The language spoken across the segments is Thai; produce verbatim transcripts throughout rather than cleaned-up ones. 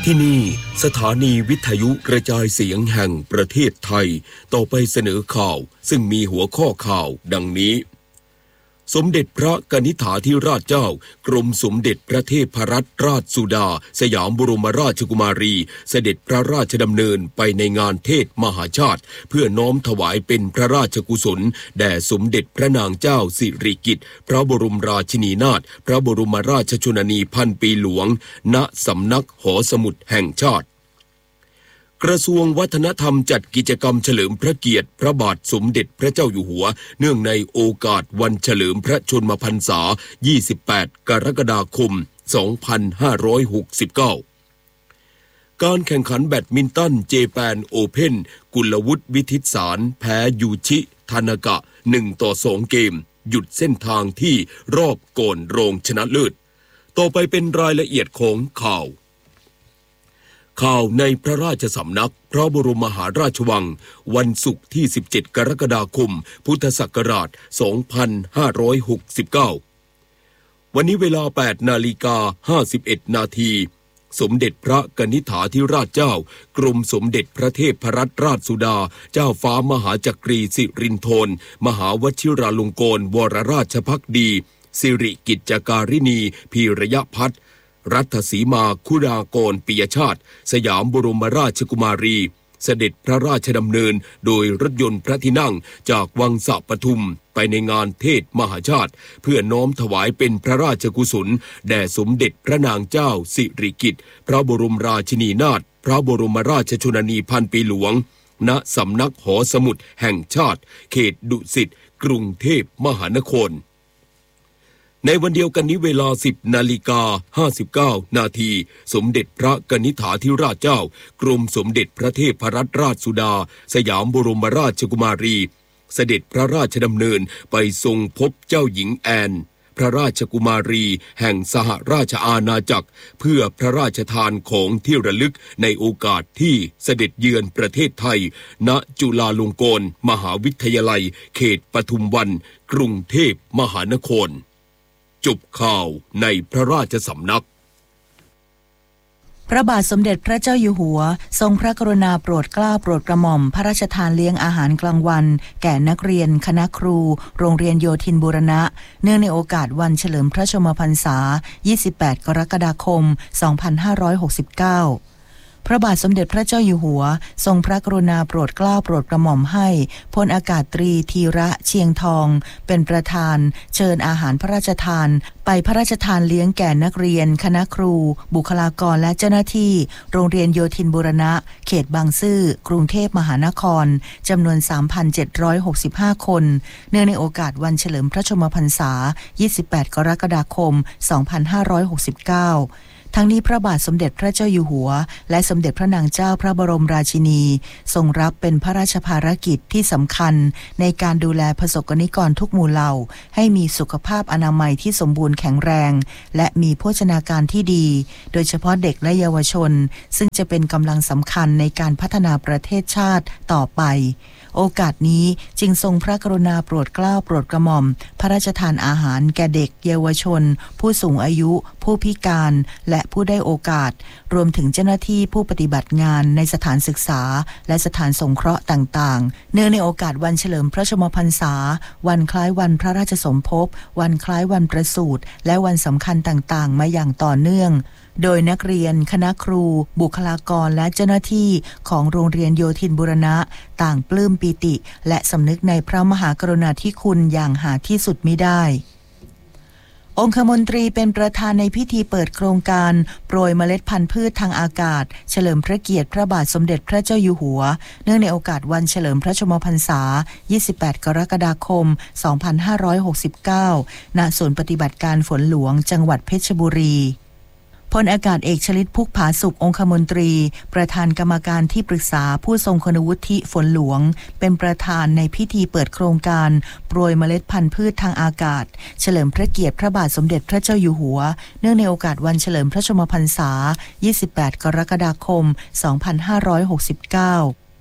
ที่นี่สถานีวิทยุกระจายเสียงแห่งประเทศไทยต่อไปเสนอข่าวซึ่งมีหัวข้อข่าวดังนี้สมเด็จพระกนิษฐาธิราชเจ้ากรมสมเด็จพระเทพรัตนราชสุดาสยามบรมราชกุมารีเสด็จพระราชดำเนินไปในงานเทศมหาชาติเพื่อน้อมถวายเป็นพระราชกุศลแด่สมเด็จพระนางเจ้าสิริกิติ์พระบรมราชินีนาถพระบรมราชชนนีพันปีหลวงณสำนักหอสมุดแห่งชาติกระทรวงวัฒนธรรมจัดกิจกรรมเฉลิมพระเกียรติพระบาทสมเด็จพระเจ้าอยู่หัวเนื่องในโอกาสวันเฉลิมพระชนมพรรษายี่สิบแปดกรกฎาคมสองพันห้าร้อยหกสิบเก้าการแข่งขันแบดมินตันเจแปนโอเพ่นกุลวุฒิวิทิตสารแพ้ยูชิทานากะหนึ่งต่อสองเกมหยุดเส้นทางที่รอบก่อนรองชนะเลิศต่อไปเป็นรายละเอียดของข่าวข่าวในพระราชสำนักพระบรมมหาราชวังวันศุกร์ที่สิบเจ็ดกรกฎาคมพุทธศักราชสองพันห้าร้อยหกสิบเก้าวันนี้เวลา แปดนาฬิกาห้าสิบเอ็ดนาทีสมเด็จพระกนิษฐาธิราชเจ้ากรมสมเด็จพระเทพรัตนราชสุดาเจ้าฟ้ามหาจักรีสิรินธรมหาวชิราลงกรณวรราชภักดีสิริกิจการินีพีระยะพัฒน์รัตสีมาคุณากรปิยชาติสยามบรมราชกุมารีเสด็จพระราชดำเนินโดยรถยนต์พระที่นั่งจากวังสะปทุมไปในงานเทศมหาชาติเพื่อน้อมถวายเป็นพระราชกุศลแด่สมเด็จพระนางเจ้าสิริกิติ์พระบรมราชินีนาถพระบรมราชชนนีพันปีหลวงณสำนักหอสมุดแห่งชาติเขตดุสิตกรุงเทพมหานครในวันเดียวกันนี้เวลา สิบนาฬิกาห้าสิบเก้านาทีสมเด็จพระกนิษฐาธิราชเจ้ากรมสมเด็จพระเทพรัตนราชสุดาสยามบรมราชกุมารีเสด็จพระราชดำเนินไปทรงพบเจ้าหญิงแอนพระราชกุมารีแห่งสหราชอาณาจักรเพื่อพระราชทานของที่ระลึกในโอกาสที่เสด็จเยือนประเทศไทยณจุฬาลงกรณ์มหาวิทยาลัยเขตปทุมวันกรุงเทพมหานครจบข่าวในพระราชสำนักพระบาทสมเด็จพระเจ้าอยู่หัวทรงพระกรุณาโปรดเกล้าโปรดกระหม่อมพระราชทานเลี้ยงอาหารกลางวันแก่นักเรียนคณะครูโรงเรียนโยธินบูรณะเนื่องในโอกาสวันเฉลิมพระชนมพรรษายี่สิบแปดกรกฎาคมสองพันห้าร้อยหกสิบเก้าพระบาทสมเด็จพระเจ้าอยู่หัวทรงพระกรุณาโปรดเกล้าโปรดกระหม่อมให้พลอากาศตรีธีระเชียงทองเป็นประธานเชิญอาหารพระราชทานไปพระราชทานเลี้ยงแก่นักเรียนคณะครูบุคลากรและเจ้าหน้าที่โรงเรียนโยธินบูรณะเขตบางซื่อกรุงเทพมหานครจำนวน สามพันเจ็ดร้อยหกสิบห้า คนเนื่องในโอกาสวันเฉลิมพระชนมพรรษายี่สิบแปดกรกฎาคมสองพันห้าร้อยหกสิบเก้าทั้งนี้พระบาทสมเด็จพระเจ้าอยู่หัวและสมเด็จพระนางเจ้าพระบรมราชินีทรงรับเป็นพระราชภารกิจที่สำคัญในการดูแลประสบกนิกรทุกหมู่เหล่าให้มีสุขภาพอนามัยที่สมบูรณ์แข็งแรงและมีโภชนาการที่ดีโดยเฉพาะเด็กและเยาวชนซึ่งจะเป็นกำลังสำคัญในการพัฒนาประเทศชาติต่อไปโอกาสนี้จึงทรงพระกรุณาโปรดเกล้าโปรดกระหม่อมพระราชทานอาหารแก่เด็กเยาวชนผู้สูงอายุผู้พิการและผู้ได้โอกาสรวมถึงเจ้าหน้าที่ผู้ปฏิบัติงานในสถานศึกษาและสถานสงเคราะห์ต่างๆเนื่องในโอกาสวันเฉลิมพระชนมพรรษาวันคล้ายวันพระราชสมภพวันคล้ายวันประสูติและวันสำคัญต่างๆมาอย่างต่อเนื่องโดยนักเรียนคณะครูบุคลากรและเจ้าหน้าที่ของโรงเรียนโยธินบูรณะต่างปลื้มปิติและสำนึกในพระมหากรุณาธิคุณอย่างหาที่สุดมิได้องคมนตรีเป็นประธานในพิธีเปิดโครงการโปรยเมล็ดพันธุ์พืชทางอากาศเฉลิมพระเกียรติพระบาทสมเด็จพระเจ้าอยู่หัวเนื่องในโอกาสวันเฉลิมพระชนมพรรษายี่สิบแปดกรกฎาคมสองพันห้าร้อยหกสิบเก้าณศูนย์ปฏิบัติการฝนหลวงจังหวัดเพชรบุรีพลอากาศเอกชลิตพุกผาสุของคมนตรีประธานกรรมการที่ปรึกษาผู้ทรงคุณวุฒิฝนหลวงเป็นประธานในพิธีเปิดโครงการโปรยเมล็ดพันธุ์พืชทางอากาศเฉลิมพระเกียรติพระบาทสมเด็จพระเจ้าอยู่หัวเนื่องในโอกาสวันเฉลิมพระชนมพรรษายี่สิบแปดกรกฎาคมสองพันห้าร้อยหกสิบเก้า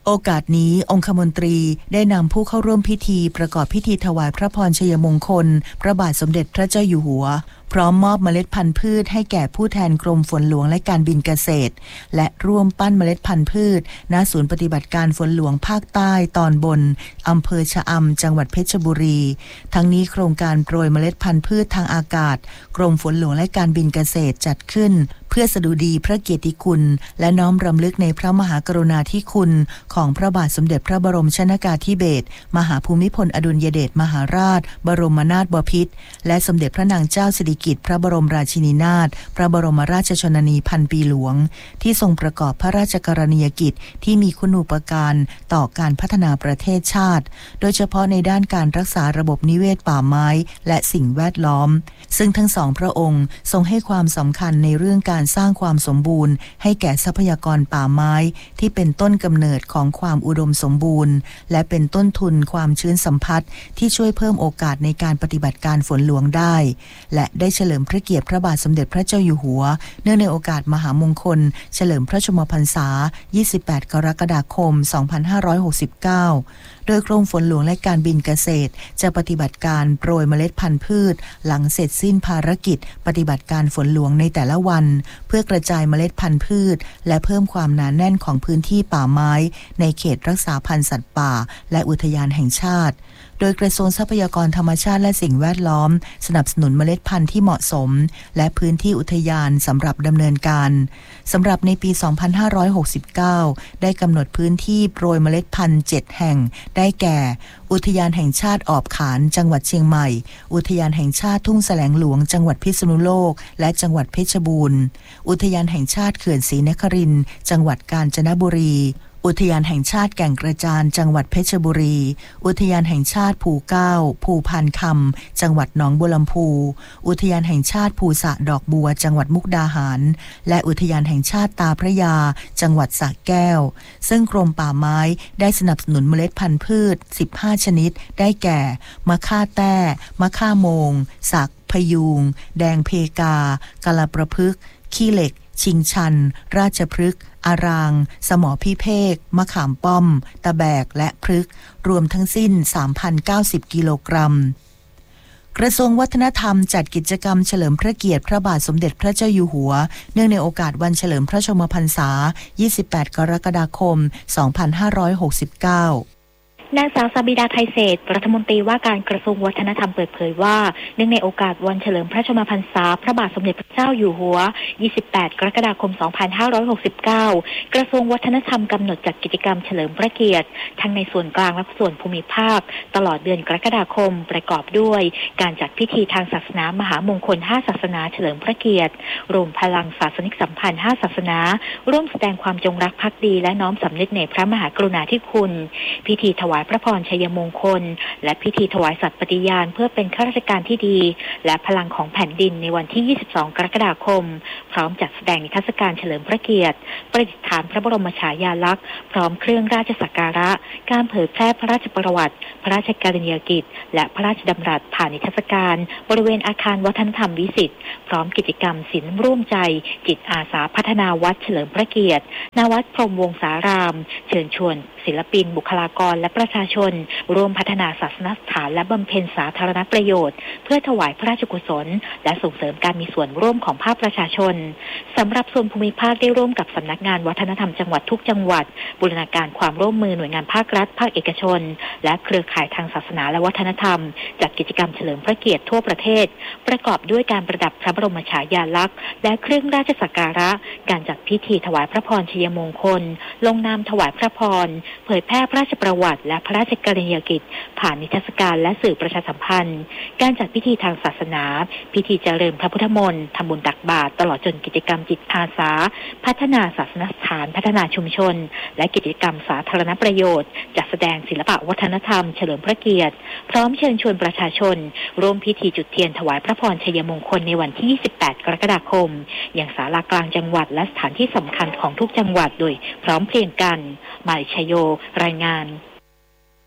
โอกาสนี้องคมนตรีได้นำผู้เข้าร่วมพิธีประกอบพิธีถวายพระพรชัยมงคลพระบาทสมเด็จพระเจ้าอยู่หัวพร้อมมอบเมล็ดพันธุ์พืชให้แก่ผู้แทนกรมฝนหลวงและการบินเกษตรและร่วมปั้นเมล็ดพันธุ์พืชณศูนย์ปฏิบัติการฝนหลวงภาคใต้ตอนบนอำเภอชะอำจังหวัดเพชรบุรีทั้งนี้โครงการโปรยเมล็ดพันธุ์พืชทางอากาศกรมฝนหลวงและการบินเกษตรจัดขึ้นเพื่อสดุดีพระเกียรติคุณและน้อมรำลึกในพระมหากรุณาธิคุณของพระบาทสมเด็จพระบรมชนกาธิเบศรมหาภูมิพลอดุลยเดชมหาราชบรมนาถบพิตรและสมเด็จพระนางเจ้าสิริกิติ์พระบรมราชินีนาถพระบรมราชชนนีพันปีหลวงที่ทรงประกอบพระราชกรณียกิจที่มีคุณูปการต่อการพัฒนาประเทศชาติโดยเฉพาะในด้านการรักษาระบบนิเวศป่าไม้และสิ่งแวดล้อมซึ่งทั้งสองพระองค์ทรงให้ความสำคัญในเรื่องการสร้างความสมบูรณ์ให้แก่ทรัพยากรป่าไม้ที่เป็นต้นกำเนิดของความอุดมสมบูรณ์และเป็นต้นทุนความชื้นสัมผัสที่ช่วยเพิ่มโอกาสในการปฏิบัติการฝนหลวงได้และได้เฉลิมพระเกียรติพระบาทสมเด็จพระเจ้าอยู่หัวเนื่องในโอกาสมหามงคลเฉลิมพระชนมพรรษายี่สิบแปดกรกฎาคมสองพันห้าร้อยหกสิบเก้าโดยกรมฝนหลวงและการบินเกษตรจะปฏิบัติการโปรยเมล็ดพันธุ์พืชหลังเสร็จสิ้นภารกิจปฏิบัติการฝนหลวงในแต่ละวันเพื่อกระจายเมล็ดพันธุ์พืชและเพิ่มความหนาแน่นของพื้นที่ป่าไม้ในเขตรักษาพันธุ์สัตว์ป่าและอุทยานแห่งชาติโดยกระทรวงทรัพยากรธรรมชาติและสิ่งแวดล้อมสนับสนุนเมล็ดพันธุ์ที่เหมาะสมและพื้นที่อุทยานสำหรับดำเนินการสำหรับในปี สองพันห้าร้อยหกสิบเก้า ได้กำหนดพื้นที่โปรยเมล็ดพันธุ์เจ็ดแห่งได้แก่อุทยานแห่งชาติออบขานจังหวัดเชียงใหม่อุทยานแห่งชาติทุ่งแสลงหลวงจังหวัดพิษณุโลกและจังหวัดเพชรบูรณ์อุทยานแห่งชาติเขื่อนศรีนครินทร์จังหวัดกาญจนบุรีอุทยานแห่งชาติแก่งกระจานจังหวัดเพชรบุรีอุทยานแห่งชาติภูเก้าภูพานคำจังหวัดหนองบัวลำพูอุทยานแห่งชาติภูสะดอกบัวจังหวัดมุกดาหารและอุทยานแห่งชาติตาพระยาจังหวัดสระแก้วซึ่งกรมป่าไม้ได้สนับสนุนเมล็ดพันธุ์พืชสิบห้าชนิดได้แก่มะค่าแต้มะค่าโมงสักพยูงแดงเพกากาลประพฤกษ์ขี้เหล็กชิงชันราชพฤกษ์อารางสมอพิเภกมะขามป้อมตะแบกและพฤกษ์รวมทั้งสิ้น สามพันเก้าสิบ กิโลกรัมกระทรวงวัฒนธรรมจัดกิจกรรมเฉลิมพระเกียรติพระบาทสมเด็จพระเจ้าอยู่หัวเนื่องในโอกาสวันเฉลิมพระชนมพรรษายี่สิบแปดกรกฎาคมสองพันห้าร้อยหกสิบเก้านางสาวซาบิดาไทยเศรษฐ์รัฐมนตรีว่าการกระทรวงวัฒนธรรมเปิดเผยว่าเนื่องในโอกาสวันเฉลิมพระชนมพรรษาพระบาทสมเด็จพระเจ้าอยู่หัวยี่สิบแปดกรกฎาคมสองพันห้าร้อยหกสิบเก้ากระทรวงวัฒนธรรมกำหนดจัดกิจกรรมเฉลิมพระเกียรติทั้งในส่วนกลางและส่วนภูมิภาคตลอดเดือนกรกฎาคมประกอบด้วยการจัดพิธีทางศาสนามหามงคลห้าศาสนาเฉลิมพระเกียรติรวมพลังศาสนิกสัมพันธ์ห้าศาสนาร่วมแสดงความจงรักภักดีและน้อมสำนึกในพระมหากรุณาธิคุณพิธีถวายพระพรชัยมงคลและพิธีถวายสัตย์ปฏิญาณเพื่อเป็นข้าราชการที่ดีและพลังของแผ่นดินในวันที่ยี่สิบสองกรกฎาคมพร้อมจัดแสดงนิทรรศการเฉลิมพระเกียรติประดิษฐานพระบรมฉายาลักษณ์พร้อมเครื่องราชสักการะการเผยแพร่พระราชประวัติพระราชกรณียกิจและพระราชดำรัสผ่านนิทรรศการบริเวณอาคารวัฒนธรรมวิสิตพร้อมกิจกรรมศิลป์ร่วมใจจิตอาสาพัฒนาวัดเฉลิมพระเกียรติณวัดพรหมวงศารามเชิญชวนศิลปินบุคลากรและประชาชนร่วมพัฒนาศาสนสถานและบำเพ็ญสาธารณประโยชน์เพื่อถวายพระราชกุศลและส่งเสริมการมีส่วนร่วมของภาคประชาชนสำหรับส่วนภูมิภาคได้ร่วมกับสำนักงานวัฒนธรรมจังหวัดทุกจังหวัดบูรณาการความร่วมมือหน่วยงานภาครัฐภาคเอกชนและเครือข่ายทางศาสนาและวัฒนธรรมจัดกิจกรรมเฉลิมพระเกียรติทั่วประเทศประกอบด้วยการประดับพระบรมฉายาลักษณ์และเครื่องราชสักการะการจัดพิธีถวายพระพรชัยมงคลลงนามถวายพระพรเผยแพร่พระราชประวัติและพระราชกรณียกิจผ่านนิทรรศการและสื่อประชาสัมพันธ์การจัดพิธีทางศาสนาพิธีเจริญพระพุทธมนต์ทำบุญตักบาตรตลอดจนกิจกรรมจิตอาสาพัฒนาศาสนสถานพัฒนาชุมชนและกิจกรรมสาธารณประโยชน์จัดแสดงศิลปะวัฒนธรรมเฉลิมพระเกียรติพร้อมเชิญชวนประชาชนร่วมพิธีจุดเทียนถวายพระพรชัยมงคลในวันที่ยี่สิบแปดกรกฎาคมอย่างศาลากลางจังหวัดและสถานที่สำคัญของทุกจังหวัดโดยพร้อมเพรียงกันหมายชโยรายงาน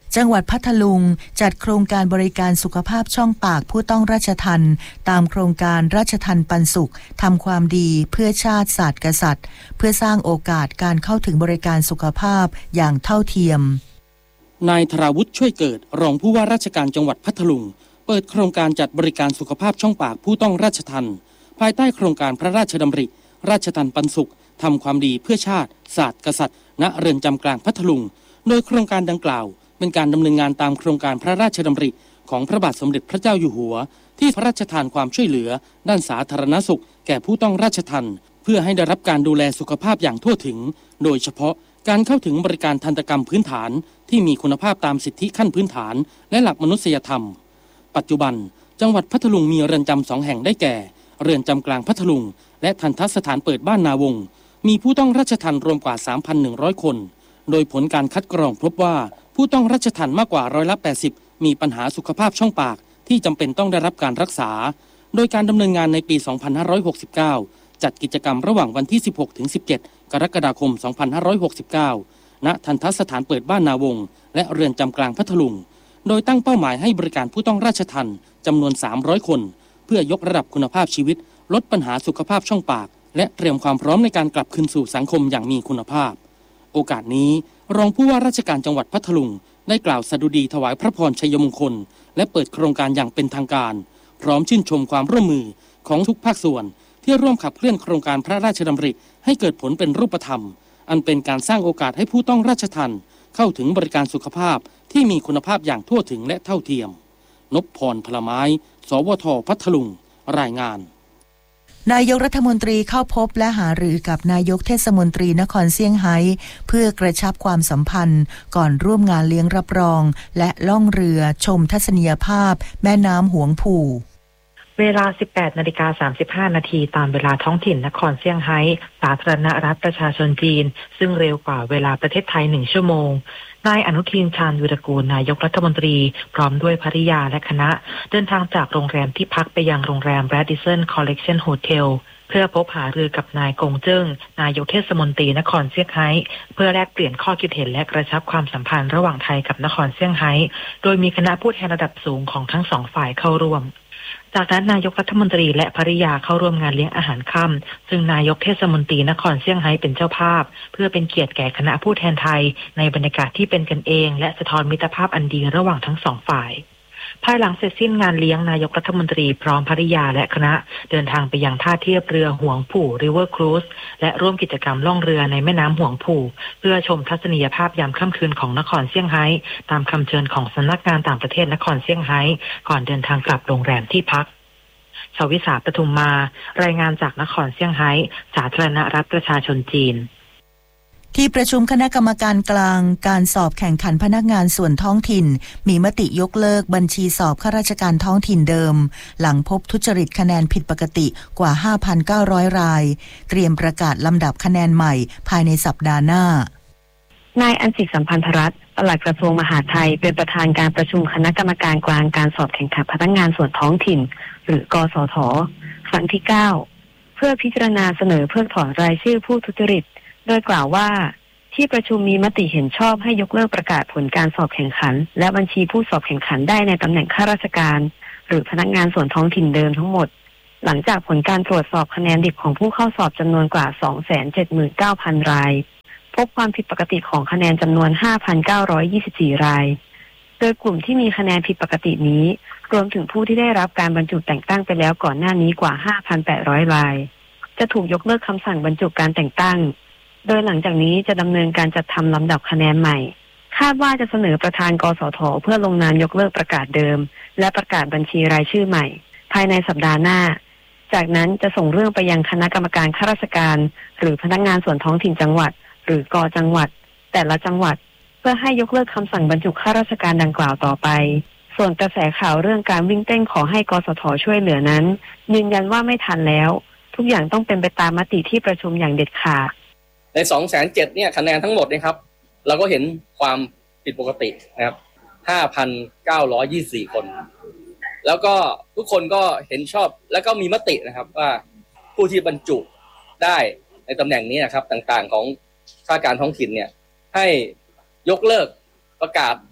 จังหวัดพัทลุงจัดโครงการบริการสุขภาพช่องปากผู้ต้องราชทัณฑ์ตามโครงการราชทัณฑ์ปันสุขทำความดีเพื่อชาติศาสตร์กษัตริย์เพื่อสร้างโอกาสการเข้าถึงบริการสุขภาพอย่างเท่าเทียมนายธราวุฒิช่วยเกิดรองผู้ว่าราชการจังหวัดพัทลุงเปิดโครงการจัดบริการสุขภาพช่องปากผู้ต้องราชทัณฑ์ภายใต้โครงการพระราชดำริราชทัณฑ์ปันสุขทำความดีเพื่อชาติศาสตร์กษัตริย์ณเรือนจำกลางพัทลุงโดยโครงการดังกล่าวเป็นการดำเนินงานตามโครงการพระราชดำริของพระบาทสมเด็จพระเจ้าอยู่หัวที่พระราชทานความช่วยเหลือด้านสาธารณสุขแก่ผู้ต้องราชทัณฑ์เพื่อให้ได้รับการดูแลสุขภาพอย่างทั่วถึงโดยเฉพาะการเข้าถึงบริการทันตกรรมพื้นฐานที่มีคุณภาพตามสิทธิขั้นพื้นฐานและหลักมนุษยธรรมปัจจุบันจังหวัดพัทลุงมีเรือนจำสองแห่งได้แก่เรือนจำกลางพัทลุงและทันตสถานเปิดบ้านนาวงมีผู้ต้องราชทัณฑ์รวมกว่า สามพันหนึ่งร้อย คนโดยผลการคัดกรองพบว่าผู้ต้องราชทัณฑ์มากกว่าร้อยละแปดสิบมีปัญหาสุขภาพช่องปากที่จำเป็นต้องได้รับการรักษาโดยการดำเนินงานในปี สองพันห้าร้อยหกสิบเก้า จัดกิจกรรมระหว่างวันที่ สิบหกถึงสิบเจ็ด กรกฎาคม สองพันห้าร้อยหกสิบเก้า ณ ทันตสถานเปิดบ้านนาวงและเรือนจำกลางพัทลุงโดยตั้งเป้าหมายให้บริการผู้ต้องราชทัณฑ์จำนวน สามร้อย คนเพื่อยกระดับคุณภาพชีวิตลดปัญหาสุขภาพช่องปากและเตรียมความพร้อมในการกลับคืนสู่สังคมอย่างมีคุณภาพโอกาสนี้รองผู้ว่าราชการจังหวัดพัทลุงได้กล่าวสดุดีถวายพระพรชัยมงคลและเปิดโครงการอย่างเป็นทางการพร้อมชื่นชมความร่วมมือของทุกภาคส่วนที่ร่วมขับเคลื่อนโครงการพระราชดำริให้เกิดผลเป็นรูปธรรมอันเป็นการสร้างโอกาสให้ผู้ต้องราชทัณฑ์เข้าถึงบริการสุขภาพที่มีคุณภาพอย่างทั่วถึงและเท่าเทียมนพพรพลไม้สวทพัทลุงรายงานนายกรัฐมนตรีเข้าพบและหารือกับนายกเทศมนตรีนครเซี่ยงไฮ้เพื่อกระชับความสัมพันธ์ก่อนร่วมงานเลี้ยงรับรองและล่องเรือชมทัศนียภาพแม่น้ำหวงผู่เวลา สิบแปดนาฬิกาสามสิบห้า นาทีตามเวลาท้องถิ่นนครเซี่ยงไฮ้สาธารณรัฐประชาชนจีนซึ่งเร็วกว่าเวลาประเทศไทยหนึ่งชั่วโมงนายอนุทินชาญวีรกูลนายกรัฐมนตรีพร้อมด้วยภริยาและคณะเดินทางจากโรงแรมที่พักไปยังโรงแรม Radisson Collection Hotel เพื่อพบหารือกับนายกงเจิ้งนายกเทศมนตรีนครเซี่ยงไฮ้เพื่อแลกเปลี่ยนข้อคิดเห็นและกระชับความสัมพันธ์ระหว่างไทยกับนครเซี่ยงไฮ้โดยมีคณะผู้แทนระดับสูงของทั้งสองฝ่ายเข้าร่วมจากนั้นนายกรัฐมนตรีและภริยาเข้าร่วมงานเลี้ยงอาหารค่ำซึ่งนายกเทศมนตรีนครเซี่ยงไฮ้เป็นเจ้าภาพเพื่อเป็นเกียรติแก่คณะผู้แทนไทยในบรรยากาศที่เป็นกันเองและสะท้อนมิตรภาพอันดีระหว่างทั้งสองฝ่ายภายหลังเสร็จสิ้นงานเลี้ยงนายกรัฐมนตรีพร้อมภริยาและคณะเดินทางไปยังท่าเทียบเรือหวงผู่ River Cruise และร่วมกิจกรรมล่องเรือในแม่น้ำหวงผู่เพื่อชมทัศนียภาพยามค่ำคืนของนครเซี่ยงไฮ้ตามคำเชิญของสำนักงานต่างประเทศนครเซี่ยงไฮ้ก่อนเดินทางกลับโรงแรมที่พักชวิสาปทุมมารายงานจากนครเซี่ยงไฮ้สาธารณรัฐประชาชนจีนที่ประชุมคณะกรรมการกลางการสอบแข่งขันพนักงานส่วนท้องถิ่นมีมติยกเลิกบัญชีสอบข้าราชการท้องถิ่นเดิมหลังพบทุจริตคะแนนผิดปกติกว่า ห้าพันเก้าร้อย รายเตรียมประกาศลำดับคะแนนใหม่ภายในสัปดาห์หน้านายอัญชิกสัมพันธรัตน์ปลัดกระทรวงมหาดไทยเป็นประธานการประชุมคณะกรรมการกลางการสอบแข่งขันพนักงานส่วนท้องถิ่นหรือกสท.ครั้งที่เก้าเพื่อพิจารณาเสนอเพิกถอนรายชื่อผู้ทุจริตโดยกล่าวว่าที่ประชุมมีมติเห็นชอบให้ยกเลิกประกาศผลการสอบแข่งขันและบัญชีผู้สอบแข่งขันได้ในตำแหน่งข้าราชการหรือพนักงานส่วนท้องถิ่นเดิมทั้งหมดหลังจากผลการตรวจสอบคะแนนดิบของผู้เข้าสอบจำนวนกว่า สองแสนเจ็ดหมื่นเก้าพัน รายพบความผิดปกติของคะแนนจำนวน ห้าพันเก้าร้อยยี่สิบสี่ รายโดยกลุ่มที่มีคะแนนผิดปกตินี้รวมถึงผู้ที่ได้รับการบรรจุแต่งตั้งไปแล้วก่อนหน้านี้กว่า ห้าพันแปดร้อย รายจะถูกยกเลิกคำสั่งบรรจุการแต่งตั้งโดยหลังจากนี้จะดำเนินการจัดทำลำดับคะแนนใหม่คาดว่าจะเสนอประธานกสท.เพื่อลงนามยกเลิกประกาศเดิมและประกาศบัญชีรายชื่อใหม่ภายในสัปดาห์หน้าจากนั้นจะส่งเรื่องไปยังคณะกรรมการข้าราชการหรือพนักงานส่วนท้องถิ่นจังหวัดหรือกจังหวัดแต่ละจังหวัดเพื่อให้ยกเลิกคำสั่งบรรจุข้าราชการดังกล่าวต่อไปส่วนกระแสข่าวเรื่องการวิ่งเต้นขอให้กสท.ช่วยเหลือนั้นยืนยันว่าไม่ทันแล้วทุกอย่างต้องเป็นไปตามมติที่ประชุมอย่างเด็ดขาดใน สองแสนเจ็ดหมื่น เนี่ยคะแนนทั้งหมดนะครับเราก็เห็นความผิดปกตินะครับ ห้าพันเก้าร้อยยี่สิบสี่ คนแล้วก็ทุกคนก็เห็นชอบแล้วก็มีมตินะครับว่าผู้ที่บรรจุได้ในตำแหน่งนี้นะครับต่างๆของข้าราชการท้องถิ่นเนี่ยให้ยกเลิกประกาศ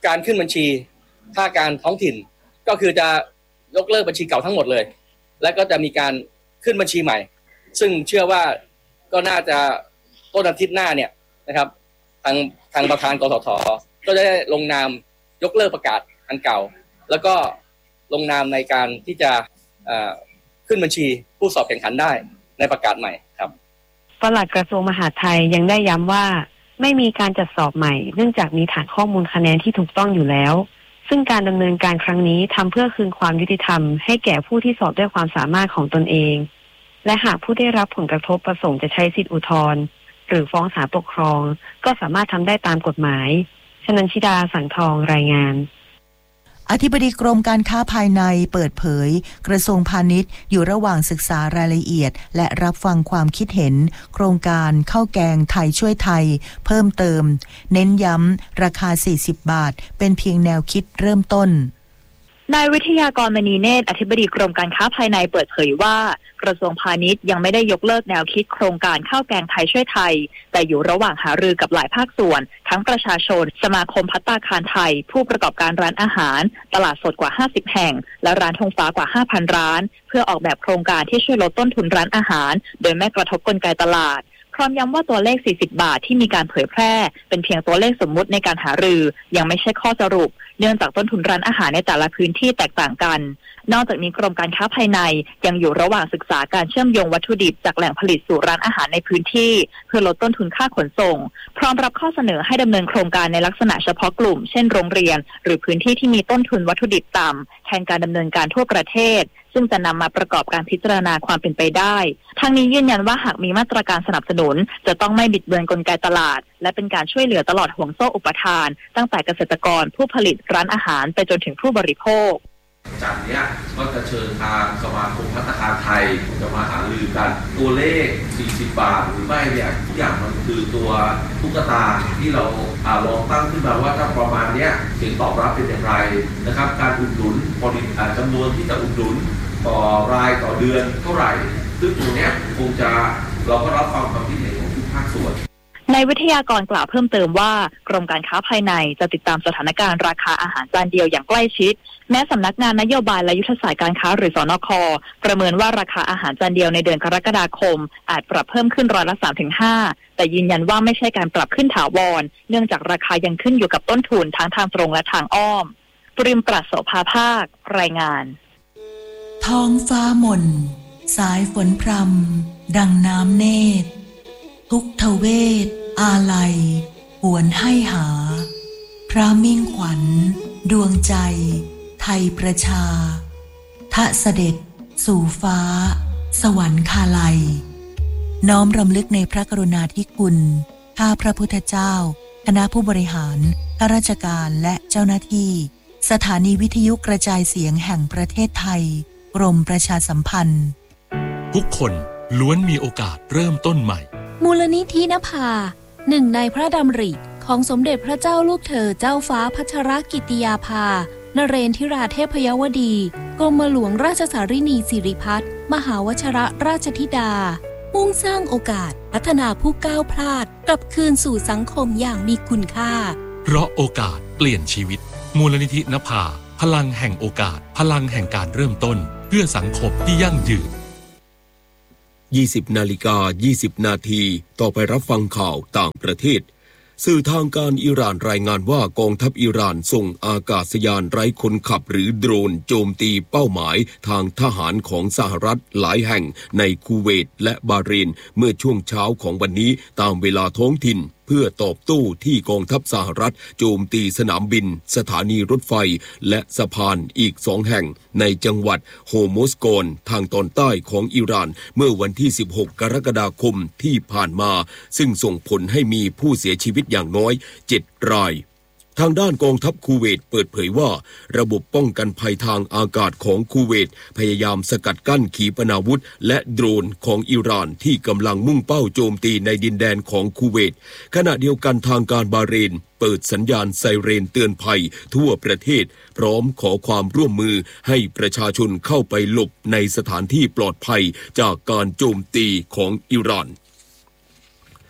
การขึ้นบัญชีข้าการท้องถิ่นก็คือจะยกเลิกบัญชีเก่าทั้งหมดเลยและก็จะมีการขึ้นบัญชีใหม่ซึ่งเชื่อว่าก็น่าจะต้นอาทิตย์หน้าเนี่ยนะครับทางทางประธานกสทก็จะได้ลงนามยกเลิกประกาศอันเก่าแล้วก็ลงนามในการที่จะขึ้นบัญชีผู้สอบแข่งขันได้ในประกาศใหม่ครับปลัดกระทรวงมหาดไทยยังได้ย้ำว่าไม่มีการจัดสอบใหม่เนื่องจากมีฐานข้อมูลคะแนนที่ถูกต้องอยู่แล้วซึ่งการดำเนินการครั้งนี้ทำเพื่อคืนความยุติธรรมให้แก่ผู้ที่สอบด้วยความสามารถของตนเองและหากผู้ได้รับผลกระทบประสงค์จะใช้สิทธิอุทธรณ์หรือฟ้องศาลปกครองก็สามารถทำได้ตามกฎหมายชนันชิดาสังทองรายงานอธิบดีกรมการค้าภายในเปิดเผยกระทรวงพาณิชย์อยู่ระหว่างศึกษารายละเอียดและรับฟังความคิดเห็นโครงการข้าวแกงไทยช่วยไทยเพิ่มเติมเน้นย้ำราคาสี่สิบบาทเป็นเพียงแนวคิดเริ่มต้นนายวิทยากรมณีเนตรอธิบดีกรมการค้าภายในเปิดเผยว่ากระทรวงพาณิชย์ยังไม่ได้ยกเลิกแนวคิดโครงการข้าวแกงไทยช่วยไทยแต่อยู่ระหว่างหารือกับหลายภาคส่วนทั้งประชาชนสมาคมภัตตาคารไทยผู้ประกอบการร้านอาหารตลาดสดกว่าห้าสิบแห่งและร้านธงฟ้ากว่า ห้าพัน ร้านเพื่อออกแบบโครงการที่ช่วยลดต้นทุนร้านอาหารโดยไม่กระทบกลไกตลาดพร้อมย้ำว่าตัวเลขสี่สิบบาทที่มีการเผยแพร่เป็นเพียงตัวเลขสมมุติในการหารือยังไม่ใช่ข้อสรุปเนื่องจากต้นทุนร้านอาหารในแต่ละพื้นที่แตกต่างกันนอกจากนี้กรมการค้าภายในยังอยู่ระหว่างศึกษาการเชื่อมโยงวัตถุดิบจากแหล่งผลิตสู่ร้านอาหารในพื้นที่เพื่อลดต้นทุนค่าขนส่งพร้อมรับข้อเสนอให้ดำเนินโครงการในลักษณะเฉพาะกลุ่มเช่นโรงเรียนหรือพื้นที่ที่มีต้นทุนวัตถุดิบต่ำแทนการดำเนินการทั่วประเทศซึ่งจะนำมาประกอบการพิจารณาความเป็นไปได้ทั้งนี้ยืนยันว่าหากมีมาตรการสนับสนุนจะต้องไม่บิดเบือนกลไกตลาดและเป็นการช่วยเหลือตลอดห่วงโซ่อุปทานตั้งแต่เกษตรกรผู้ผลิตร้านอาหารไปจนถึงผู้บริโภคจากนี้ก็จะเชิญทางสมาคมภัตตาคารไทยจะมาหารือกันตัวเลขสี่สิบบาทหรือไม่เนี่ยทุกอย่างมันคือตัวตุ๊กตาที่เราอ่าลองตั้งขึ้นมาว่าถ้าประมาณเนี้ยเสียงตอบรับเป็นอย่างไรนะครับการอุดหนุนผลิตจำนวนที่จะอุดหนุนต่อรายต่อเดือนเท่าไหร่ซึ่งตรงนี้คงจะเราก็รับฟังความคิดเห็นของทุกภาคส่วนนายวิทยากรกล่าวเพิ่มเติมว่ากรมการค้าภายในจะติดตามสถานการณ์ราคาอาหารจานเดียวอย่างใกล้ชิดแม้สำนักงานนโยบายและยุทธศาสตร์การค้าหรือสนค.ประเมินว่าราคาอาหารจานเดียวในเดือนกรกฎาคมอาจปรับเพิ่มขึ้นร้อยละ สามถึงห้า แต่ยืนยันว่าไม่ใช่การปรับขึ้นถาวรเนื่องจากราคายังขึ้นอยู่กับต้นทุนทั้งทางตรงและทางอ้อมปริมปรัชโสภาภาครายงานท้องฟ้าหม่นสายฝนพรำดังน้ำเนตรทุกทเวทอาลัยหวนให้หาพระมิ่งขวัญดวงใจไทยประชาทะเสด็จสู่ฟ้าสวรรคาลัยน้อมรำลึกในพระกรุณาธิคุณข้าพระพุทธเจ้าคณะผู้บริหารข้าราชการและเจ้าหน้าที่สถานีวิทยุกระจายเสียงแห่งประเทศไทยกรมประชาสัมพันธ์ทุกคนล้วนมีโอกาสเริ่มต้นใหม่มูลนิธินภาหนึ่งในพระดำริของสมเด็จพระเจ้าลูกเธอเจ้าฟ้าพัชรกิติยาภานเรนทิราเทพยวดีกรมหลวงราชสารินีสิริพัฒน์มหาวชรราชธิดามุ่งสร้างโอกาสพัฒนาผู้ก้าวพลาดกลับคืนสู่สังคมอย่างมีคุณค่าเพราะโอกาสเปลี่ยนชีวิตมูลนิธินภาพลังแห่งโอกาสพลังแห่งการเริ่มต้นเพื่อสังคมที่ยั่งยืนยี่สิบนาฬิกายี่สิบนาทีต่อไปรับฟังข่าวต่างประเทศสื่อทางการอิหร่านรายงานว่ากองทัพอิหร่านส่งอากาศยานไร้คนขับหรือโดรนโจมตีเป้าหมายทางทหารของสหรัฐหลายแห่งในคูเวตและบาห์เรนเมื่อช่วงเช้าของวันนี้ตามเวลาท้องถิ่นเพื่อตอบโต้ที่กองทัพสหรัฐโจมตีสนามบินสถานีรถไฟและสะพานอีกสองแห่งในจังหวัดโฮโมสโกนทางตอนใต้ของอิหร่านเมื่อวันที่สิบหกกรกฎาคมที่ผ่านมาซึ่งส่งผลให้มีผู้เสียชีวิตอย่างน้อยเจ็ดรายทางด้านกองทัพคูเวตเปิดเผยว่าระบบป้องกันภัยทางอากาศของคูเวตพยายามสกัดกั้นขีปนาวุธและโดรนของอิหร่านที่กำลังมุ่งเป้าโจมตีในดินแดนของคูเวตขณะเดียวกันทางการบาห์เรนเปิดสัญญาณไซเรนเตือนภัยทั่วประเทศพร้อมขอความร่วมมือให้ประชาชนเข้าไปหลบในสถานที่ปลอดภัยจากการโจมตีของอิหร่าน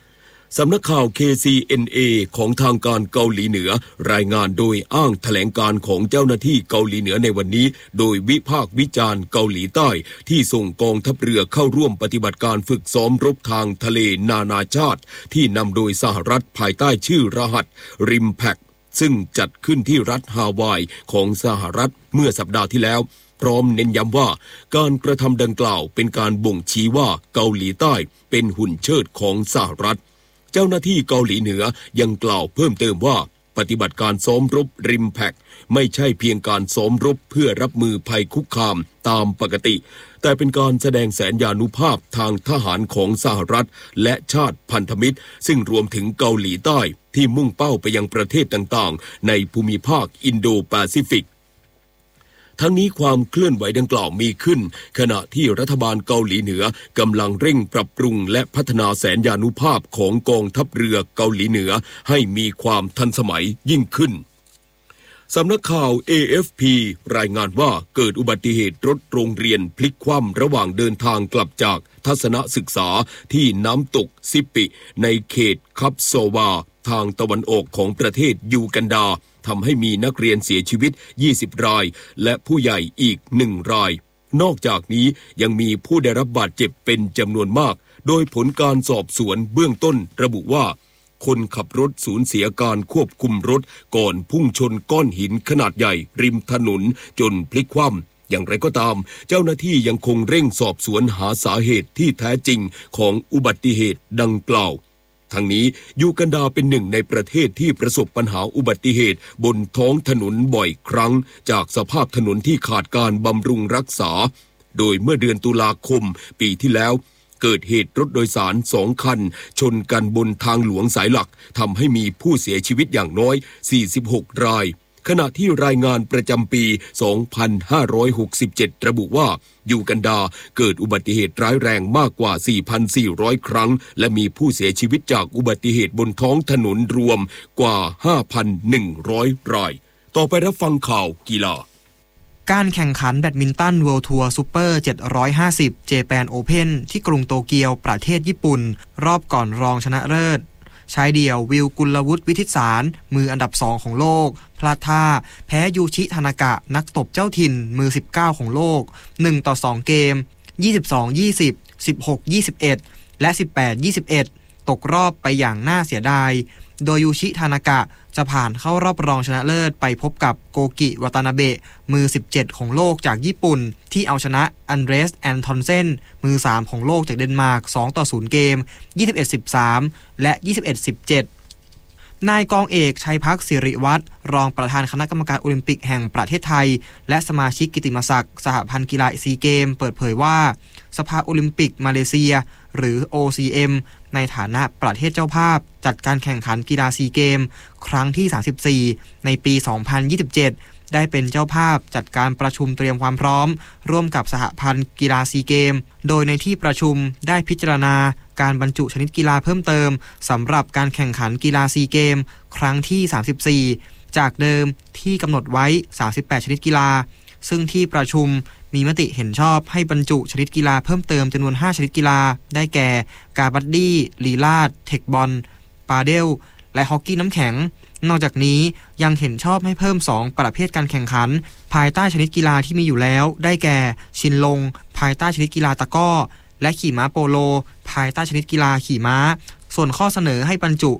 สำนักข่าว เค ซี เอ็น เอ ของทางการเกาหลีเหนือรายงานโดยอ้างแถลงการของเจ้าหน้าที่เกาหลีเหนือในวันนี้โดยวิพากษ์วิจารณ์เกาหลีใต้ที่ส่งกองทัพเรือเข้าร่วมปฏิบัติการฝึกซ้อมรบทางทะเลนานาชาติที่นำโดยสหรัฐภายใต้ชื่อรหัสริมแพคซึ่งจัดขึ้นที่รัฐฮาวายของสหรัฐเมื่อสัปดาห์ที่แล้วพร้อมเน้นย้ำว่าการกระทำดังกล่าวเป็นการบ่งชี้ว่าเกาหลีใต้เป็นหุ่นเชิดของสหรัฐเจ้าหน้าที่เกาหลีเหนือยังกล่าวเพิ่มเติมว่าปฏิบัติการซ้อมรบริมแพคไม่ใช่เพียงการซ้อมรบเพื่อรับมือภัยคุกคามตามปกติแต่เป็นการแสดงแสนยานุภาพทางทหารของสหรัฐและชาติพันธมิตรซึ่งรวมถึงเกาหลีใต้ที่มุ่งเป้าไปยังประเทศต่างๆในภูมิภาคอินโดแปซิฟิกทั้งนี้ความเคลื่อนไหวดังกล่าวมีขึ้นขณะที่รัฐบาลเกาหลีเหนือกำลังเร่งปรับปรุงและพัฒนาแสนยานุภาพของกองทัพเรือเกาหลีเหนือให้มีความทันสมัยยิ่งขึ้นสำนักข่าว เอ เอฟ พี รายงานว่าเกิดอุบัติเหตุรถโรงเรียนพลิกคว่ำระหว่างเดินทางกลับจากทัศนศึกษาที่น้ำตกซิปปิในเขตคับโซวาทางตะวันออกของประเทศยูกันดาทำให้มีนักเรียนเสียชีวิตยี่สิบรายและผู้ใหญ่อีกหนึ่งรายนอกจากนี้ยังมีผู้ได้รับบาดเจ็บเป็นจำนวนมากโดยผลการสอบสวนเบื้องต้นระบุว่าคนขับรถสูญเสียการควบคุมรถก่อนพุ่งชนก้อนหินขนาดใหญ่ริมถนนจนพลิกคว่ำอย่างไรก็ตามเจ้าหน้าที่ยังคงเร่งสอบสวนหาสาเหตุที่แท้จริงของอุบัติเหตุดังกล่าวทั้งนี้ยูกันดาเป็นหนึ่งในประเทศที่ประสบปัญหาอุบัติเหตุบนท้องถนนบ่อยครั้งจากสภาพถนนที่ขาดการบำรุงรักษาโดยเมื่อเดือนตุลาคมปีที่แล้วเกิดเหตุรถโดยสารสองคันชนกันบนทางหลวงสายหลักทำให้มีผู้เสียชีวิตอย่างน้อยสี่สิบหกรายขณะที่รายงานประจำปี สองพันห้าร้อยหกสิบเจ็ด ระบุว่ายูกันดาเกิดอุบัติเหตุร้ายแรงมากกว่า สี่พันสี่ร้อย ครั้งและมีผู้เสียชีวิตจากอุบัติเหตุบนท้องถนนรวมกว่า ห้าพันหนึ่งร้อย รายต่อไปรับฟังข่าวกีฬาการแข่งขันแบดมินตัน World Tour Super เจ็ดร้อยห้าสิบ Japan Open ที่กรุงโตเกียวประเทศญี่ปุ่นรอบก่อนรองชนะเลิศชายเดี่ยววิวกุลวุฒิวิทิตสารมืออันดับสองของโลกพลาดท่าแพ้ยูชิทานากะนักตบเจ้าถิ่นมือสิบเก้าของโลกหนึ่งต่อสองเกม ยี่สิบสอง ยี่สิบ สิบหก ยี่สิบเอ็ด และ สิบแปด ยี่สิบเอ็ด ตกรอบไปอย่างน่าเสียดายโดยยูชิทานากะจะผ่านเข้ารอบรองชนะเลิศไปพบกับโกกิวาตานาเบะมือสิบเจ็ดของโลกจากญี่ปุ่นที่เอาชนะอันเดรสแอนทอนเซนมือสามของโลกจากเดนมาร์กสองต่อศูนย์เกม ยี่สิบเอ็ด สิบสาม และ ยี่สิบเอ็ด สิบเจ็ด นายกองเอกชัยพักศิริวัฒน์รองประธานคณะกรรมการโอลิมปิกแห่งประเทศไทยและสมาชิกกิตติมศักดิ์สหพันธ์กีฬาซีเกมเปิดเผยว่าสภาโอลิมปิกมาเลเซียหรือ โอ ซี เอ็ม ในฐานะประเทศเจ้าภาพจัดการแข่งขันกีฬาซีเกมครั้งที่สามสิบสี่ในปีสองพันยี่สิบเจ็ดได้เป็นเจ้าภาพจัดการประชุมเตรียมความพร้อมร่วมกับสหพันธ์กีฬาซีเกมโดยในที่ประชุมได้พิจารณาการบรรจุชนิดกีฬาเพิ่มเติมสำหรับการแข่งขันกีฬาซีเกมครั้งที่สามสิบสี่จากเดิมที่กำหนดไว้สามสิบแปดชนิดกีฬาซึ่งที่ประชุมมีมติเห็นชอบให้บรรจุชนิดกีฬาเพิ่มเติมจำนวนห้าชนิดกีฬาได้แก่กาบัดดี้ลีลาดเทคบอลปาเดลและฮอกกี้น้ำแข็งนอกจากนี้ยังเห็นชอบให้เพิ่มสองประเภทการแข่งขันภายใต้ชนิดกีฬาที่มีอยู่แล้วได้แก่ชินลงภายใต้ชนิดกีฬาตะกร้อและขี่ม้าโปโลภายใต้ชนิดกีฬาขี่ม้าส่วนข้อเสนอให้บรรจุ